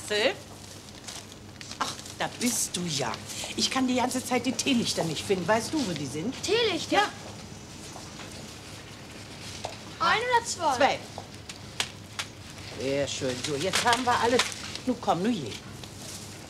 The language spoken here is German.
Axel? Ach, da bist du ja. Ich kann die ganze Zeit die Teelichter nicht finden. Weißt du, wo die sind? Teelichter? Ja. Ein oder zwei? Zwei. Sehr schön. So, jetzt haben wir alles. Nun komm, nun je.